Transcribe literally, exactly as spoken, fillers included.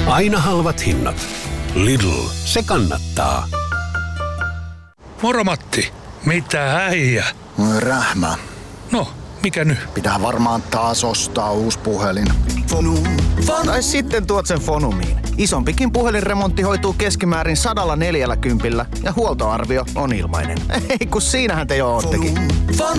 Aina halvat hinnat. Lidl, se kannattaa. Moro Matti, mitä äijä? Rähmä. No, mikä nyt? Pitää varmaan taas ostaa uusi puhelin. Tai sitten tuot sen Fonumiin. Isompikin puhelinremontti hoituu keskimäärin sadalla neljälläkympillä ja huoltoarvio on ilmainen. Ei kun siinähän te jo oottekin.